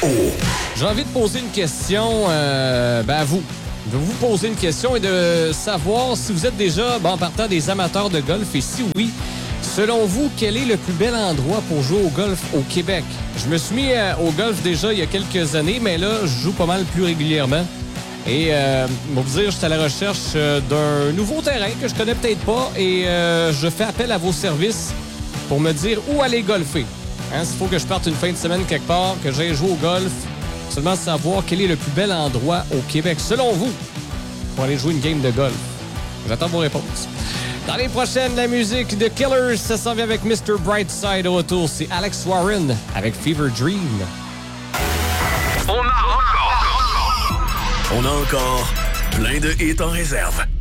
J'ai envie de poser une question à vous. De vous poser une question et de savoir si vous êtes déjà, en partant, des amateurs de golf. Et si oui, selon vous, quel est le plus bel endroit pour jouer au golf au Québec? Je me suis mis au golf déjà il y a quelques années, mais là, je joue pas mal plus régulièrement. Et pour vous dire, je suis à la recherche d'un nouveau terrain que je connais peut-être pas et je fais appel à vos services pour me dire où aller golfer. S'il faut que je parte une fin de semaine quelque part, que j'aille jouer au golf, seulement savoir quel est le plus bel endroit au Québec, selon vous, pour aller jouer une game de golf. J'attends vos réponses. Dans les prochaines, la musique de Killers, ça s'en vient avec Mr. Brightside au retour. C'est Alex Warren avec Fever Dream. On a encore plein de hits en réserve.